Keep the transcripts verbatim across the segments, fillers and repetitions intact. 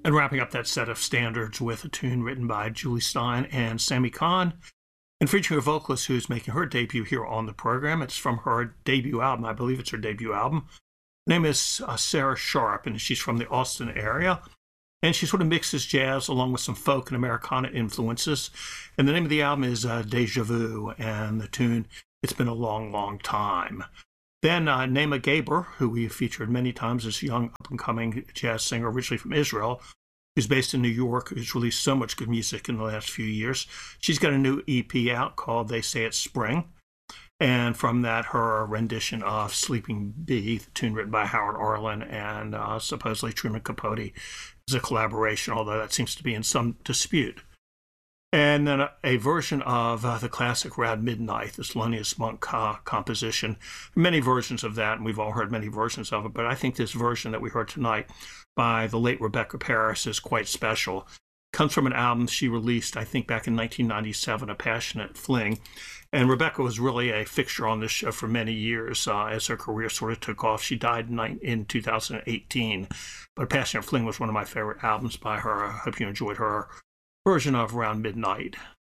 And wrapping up that set of standards with a tune written by Jule Styne and Sammy Cahn, and featuring a vocalist who's making her debut here on the program. It's from her debut album. I believe it's her debut album. Her name is uh, Sarah Sharp, and she's from the Austin area. And she sort of mixes jazz along with some folk and Americana influences. And the name of the album is uh, Deja Vu, and the tune, It's Been a Long, Long Time. Then uh, Naima Gaber, who we have featured many times as a young up-and-coming jazz singer originally from Israel, who's based in New York, who's released so much good music in the last few years. She's got a new E P out called They Say It's Spring. And from that, her rendition of Sleeping Bee, the tune written by Howard Arlen and uh, supposedly Truman Capote, is a collaboration, although that seems to be in some dispute. And then a, a version of uh, the classic Round Midnight, this Thelonious Monk uh, composition. Many versions of that, and we've all heard many versions of it, but I think this version that we heard tonight by the late Rebecca Paris is quite special. It comes from an album she released, I think, back in nineteen ninety-seven, A Passionate Fling. And Rebecca was really a fixture on this show for many years uh, as her career sort of took off. She died in, in two thousand eighteen, but A Passionate Fling was one of my favorite albums by her. I hope you enjoyed her version of Round Midnight.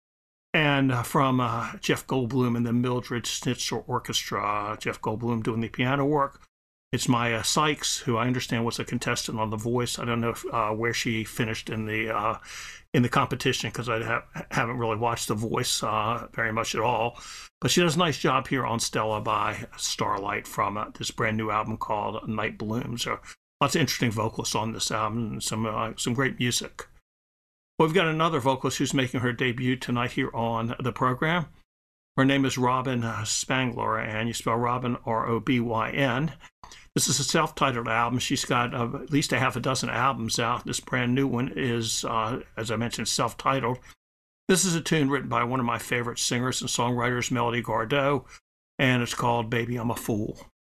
And uh, from uh, Jeff Goldblum and the Mildred Schnitzer Orchestra, Jeff Goldblum doing the piano work. It's Maya Sykes, who I understand was a contestant on The Voice. I don't know if, uh, where she finished in the uh, in the competition, because I ha- haven't really watched The Voice uh, very much at all. But she does a nice job here on Stella by Starlight from uh, this brand new album called Night Blooms. So lots of interesting vocalists on this album and some uh, some great music. Well, we've got another vocalist who's making her debut tonight here on the program. Her name is Robyn Spangler, and you spell Robyn R O B Y N. This is a self-titled album. She's got uh, at least a half a dozen albums out. This brand new one is, uh, as I mentioned, self-titled. This is a tune written by one of my favorite singers and songwriters, Melody Gardot, and it's called Baby I'm a Fool.